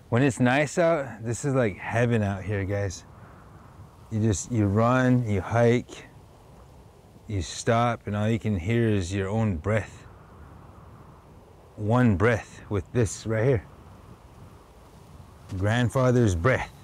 When it's nice out, this is like heaven out here, guys. You run, you hike, you stop, and all you can hear is your own breath. One breath with this right here. Grandfather's breath.